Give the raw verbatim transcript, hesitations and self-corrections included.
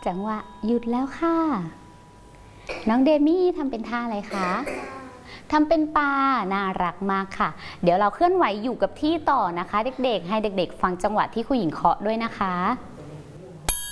จังหวะหยุดแล้วค่ะน้องเดมี่ทำเป็นท่าอะไรคะทำเป็นปลาน่ารักมากค่ะเดี๋ยวเราเคลื่อนไหวอยู่กับที่ต่อนะคะเด็กๆให้เด็กๆฟังจังหวะที่ครูหญิงเคาะด้วยนะคะ